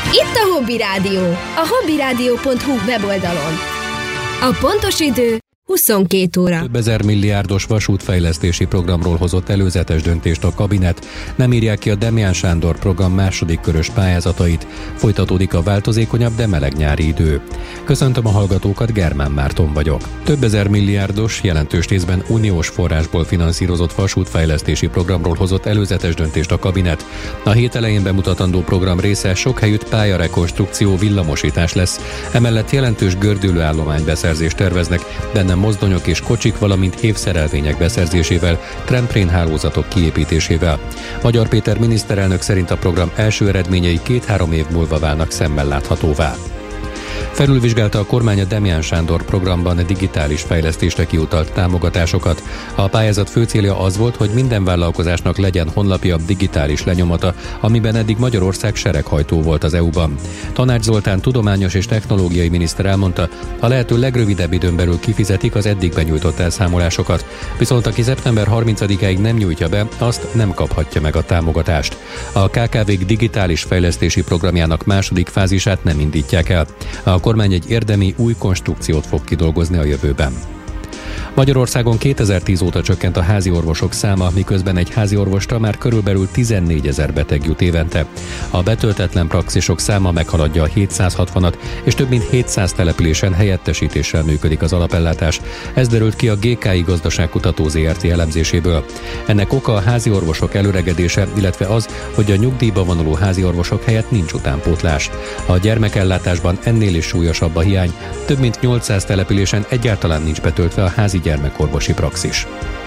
Itt a Hobby Rádió, a hobbyradio.hu weboldalon. A pontos idő 22 óra. Több ezer milliárdos vasútfejlesztési programról hozott előzetes döntést a kabinet, nem írják ki a Demján Sándor program második körös pályázatait, folytatódik a változékonyabb, de meleg nyári idő. Köszöntöm a hallgatókat, Germán Márton vagyok. Több ezer milliárdos, jelentős részben uniós forrásból finanszírozott vasútfejlesztési programról hozott előzetes döntést a kabinet. A hét elején bemutatandó program része sok helyütt pályarekonstrukció, villamosítás lesz, emellett jelentős gördülőállománybeszerzést terveznek, benne mozdonyok és kocsik, valamint hévszerelvények beszerzésével, tramplén-hálózatok kiépítésével. Magyar Péter miniszterelnök szerint a program első eredményei 2-3 év múlva válnak szemmel láthatóvá. Felülvizsgálta a kormány a Demján Sándor programban digitális fejlesztésre kiutalt támogatásokat. A pályázat fő célja az volt, hogy minden vállalkozásnak legyen honlapja, digitális lenyomata, amiben eddig Magyarország sereghajtó volt az EU-ban. Tanács Zoltán tudományos és technológiai miniszter elmondta, a lehető legrövidebb időn belül kifizetik az eddig benyújtott elszámolásokat. Viszont aki szeptember 30-áig nem nyújtja be, azt nem kaphatja meg a támogatást. A KKV-k digitális fejlesztési programjának második fázisát nem indítják el. A kormány egy érdemi új konstrukciót fog kidolgozni a jövőben. Magyarországon 2010 óta csökkent a házi orvosok száma, miközben egy házi orvosra már körülbelül 14 000 beteg jut évente. A betöltetlen praxisok száma meghaladja a 760-at, és több mint 700 településen helyettesítéssel működik az alapellátás. Ez derült ki a GKI Gazdaságkutató Zrt. Elemzéséből. Ennek oka a házi orvosok előregedése, illetve az, hogy a nyugdíjba vonuló házi orvosok helyett nincs utánpótlás. A gyermekellátásban ennél is súlyosabb a hiány, több mint 800 településen egyáltalán nincs betöltve a házi gyermekorvosi praxis.